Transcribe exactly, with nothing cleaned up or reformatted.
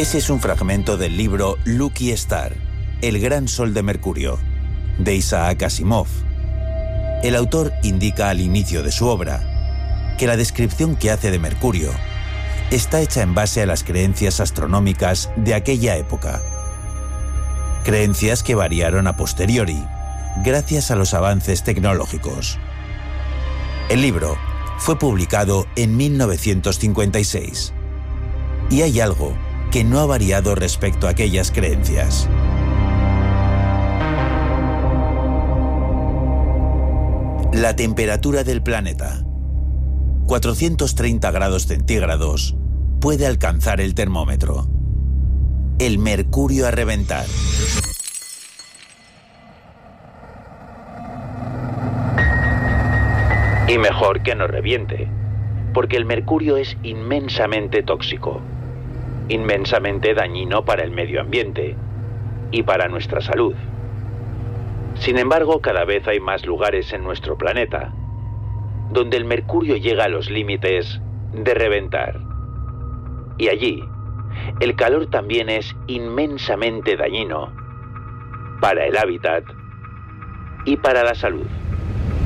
Ese es un fragmento del libro Lucky Star, El gran sol de Mercurio, de Isaac Asimov. El autor indica al inicio de su obra que la descripción que hace de Mercurio está hecha en base a las creencias astronómicas de aquella época. Creencias que variaron a posteriori, gracias a los avances tecnológicos. El libro fue publicado en mil novecientos cincuenta y seis, y hay algo que no ha variado respecto a aquellas creencias. La temperatura del planeta. cuatrocientos treinta grados centígrados puede alcanzar el termómetro. El mercurio a reventar. Y mejor que no reviente, porque el mercurio es inmensamente tóxico, inmensamente dañino para el medio ambiente y para nuestra salud. Sin embargo, cada vez hay más lugares en nuestro planeta donde el mercurio llega a los límites de reventar. Y allí, el calor también es inmensamente dañino para el hábitat y para la salud.